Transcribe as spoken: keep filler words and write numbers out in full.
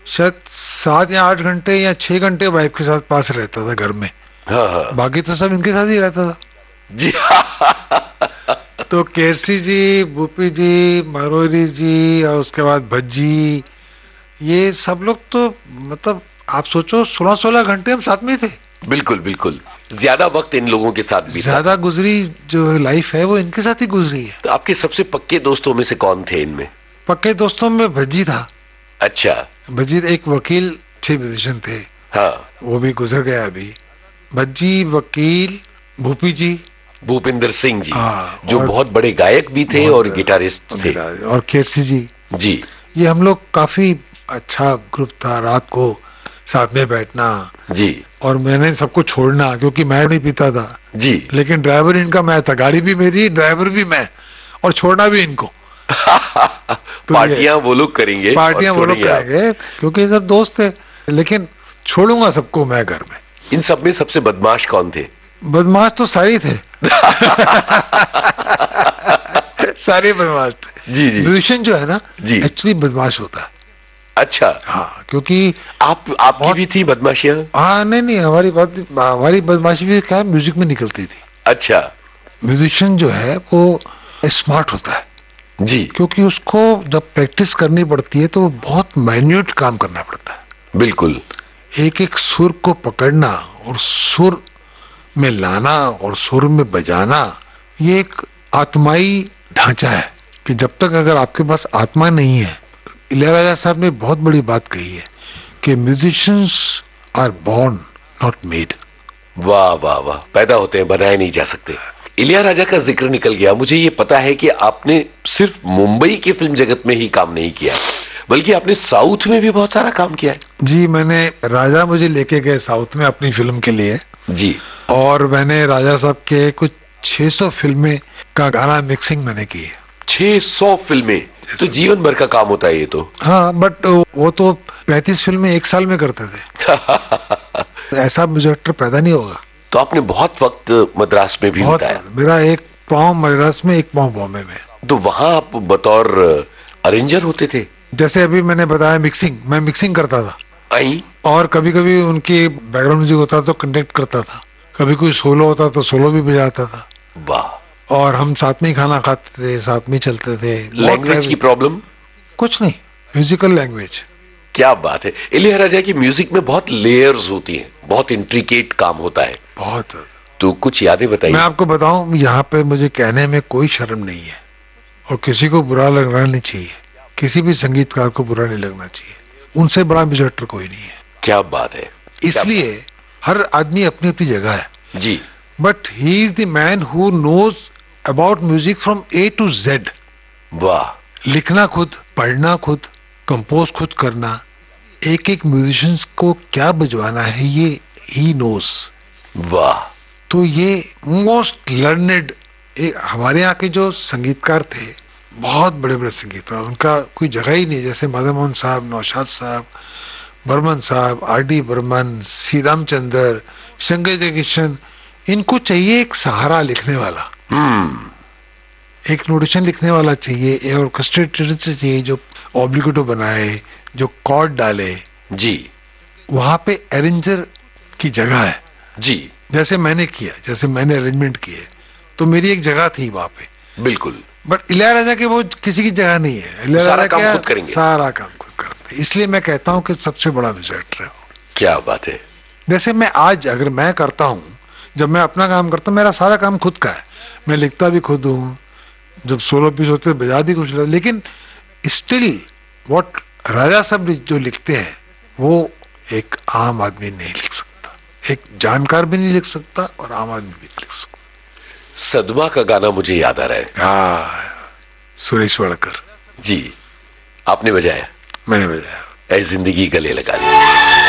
शायद सात या आठ घंटे या छह घंटे वाइफ के साथ पास रहता था घर में। हाँ हाँ। बाकी तो सब इनके साथ ही रहता था जी। तो केरसी जी, भूपी जी, मारोरी जी और उसके बाद भज्जी, ये सब लोग तो मतलब आप सोचो सोलह सोलह घंटे हम साथ में थे। बिल्कुल बिल्कुल, ज्यादा वक्त इन लोगों के साथ बीता। ज्यादा गुजरी जो लाइफ है वो इनके साथ ही गुजरी है। तो आपके सबसे पक्के दोस्तों में से कौन थे इनमें? पक्के दोस्तों में भज्जी था। अच्छा। भज्जी एक वकील अच्छे म्यूजिशियन थे। हाँ। वो भी गुजर गया अभी। भज्जी, वकील, भूपी जी, भूपिंदर सिंह जी, हाँ, जो बहुत बड़े गायक भी थे और गिटारिस्ट थे। और केरसी जी जी। ये हम लोग काफी अच्छा ग्रुप था। रात को साथ में बैठना जी। और मैंने सबको छोड़ना क्योंकि मैं नहीं पीता था जी, लेकिन ड्राइवर इनका मैं था, गाड़ी भी मेरी, ड्राइवर भी मैं, और छोड़ना भी इनको। तो पार्टियां वो लोग करेंगे, पार्टियां वो लोग करेंगे क्योंकि ये सब दोस्त थे, लेकिन छोड़ूंगा सबको मैं घर में। इन सब में सबसे बदमाश कौन थे? बदमाश तो सारे थे। सारे बदमाश थे। जी जी। म्यूजिशियन जो है ना जी, एक्चुअली बदमाश होता है। अच्छा। हाँ, क्योंकि आप आपकी भी थी बदमाशियां? हाँ, नहीं नहीं, हमारी बात हमारी बदमाशी भी क्या म्यूजिक में निकलती थी। अच्छा। म्यूजिशियन जो है वो स्मार्ट होता है जी, क्योंकि उसको जब प्रैक्टिस करनी पड़ती है तो वो बहुत माइन्यूट काम करना पड़ता है। बिल्कुल। एक एक सुर को पकड़ना और सुर में लाना और सुर में बजाना, ये एक आत्माई ढांचा है कि जब तक अगर आपके पास आत्मा नहीं है, इलैयाराजा साहब ने बहुत बड़ी बात कही है कि musicians are born not made. वाह वाह वाह, पैदा होते हैं, बनाए नहीं जा सकते। इलैयाराजा का जिक्र निकल गया। मुझे ये पता है कि आपने सिर्फ मुंबई की फिल्म जगत में ही काम नहीं किया, बल्कि आपने साउथ में भी बहुत सारा काम किया है। जी, मैंने राजा मुझे लेके गए साउथ में अपनी फिल्म के लिए जी, और मैंने राजा साहब के कुछ छह सौ फिल्में का गाना मिक्सिंग मैंने की है। छह सौ फिल्में तो जीवन भर का काम होता है ये तो। हाँ, बट वो तो पैंतीस फिल्में एक साल में करते थे। ऐसा म्यूजिक पैदा नहीं होगा। तो आपने बहुत वक्त मद्रास में भी बिताया। मेरा एक पाँव मद्रास में, एक पाँव बॉम्बे में। तो वहां आप बतौर अरेंजर होते थे? जैसे अभी मैंने बताया मिक्सिंग, मैं मिक्सिंग करता था। आई? और कभी कभी उनकी बैकग्राउंड म्यूजिक होता तो कंडक्ट करता था, कभी कोई सोलो होता तो सोलो भी बजाता था। वाह। और हम साथ में ही खाना खाते थे, साथ में चलते थे। लैंग्वेज की प्रॉब्लम? कुछ नहीं, म्यूजिकल लैंग्वेज। क्या बात है। इलैयाराजा की म्यूजिक में बहुत लेयर्स होती हैं, बहुत इंट्रिकेट काम होता है। बहुत। तो कुछ यादें बताइए। मैं आपको बताऊं, यहाँ पे मुझे कहने में कोई शर्म नहीं है और किसी को बुरा लगना नहीं चाहिए, किसी भी संगीतकार को बुरा नहीं लगना चाहिए। उनसे बड़ा म्यूजिक कोई नहीं है। क्या बात है। इसलिए हर आदमी अपनी अपनी जगह है जी, but he is the man who knows about music from A to Z. वाह। लिखना खुद, पढ़ना खुद, कंपोज खुद करना, एक एक म्यूजिशियंस को क्या बजवाना है ये ही नोज। वाह। तो ये मोस्ट लर्नेड, हमारे यहाँ के जो संगीतकार थे, बहुत बड़े बड़े संगीतकार, उनका कोई जगह ही नहीं। जैसे मदन मोहन साहब, नौशाद साहब, बर्मन साहब, आर डी बर्मन, सी रामचंद्र, शंकर जयकिशन, इनको चाहिए एक सहारा लिखने वाला। hmm. एक नोटेशन लिखने वाला चाहिए, एक ऑर्केस्ट्रेटर चाहिए जो ऑब्लिगेटो बनाए, जो कॉर्ड डाले जी। वहां पे अरेंजर की जगह है जी। जैसे मैंने किया, जैसे मैंने अरेंजमेंट किए, तो मेरी एक जगह थी वहां पे। बिल्कुल। बट इलैयाराजा के वो किसी की जगह नहीं है। इलैयाराजा काम खुद करेंगे, सारा काम खुद करते। इसलिए मैं कहता हूँ कि सबसे बड़ा म्यूजिक है। क्या बात है। जैसे मैं आज अगर मैं करता हूँ, जब मैं अपना काम करता हूँ, मेरा सारा काम खुद का है, मैं लिखता भी खुद हूँ, जब सोलो पीस होते हैं बजा भी कुछ, लेकिन स्टिल व्हाट राजा साहब जो लिखते हैं वो एक आम आदमी नहीं लिख सकता, एक जानकार भी नहीं लिख सकता और आम आदमी भी नहीं लिख सकता। सदमा का गाना मुझे याद आ रहा है। हाँ, सुरेश वाडकर जी। आपने बजाया? मैंने बजाया। ऐ जिंदगी गले लगा ली।